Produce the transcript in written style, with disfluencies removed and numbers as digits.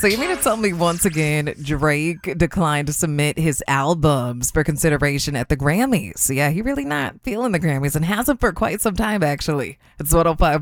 So you mean to tell me once again Drake declined to submit his albums for consideration at the Grammys? Yeah, he really not feeling the Grammys and hasn't for quite some time actually. It's 105.9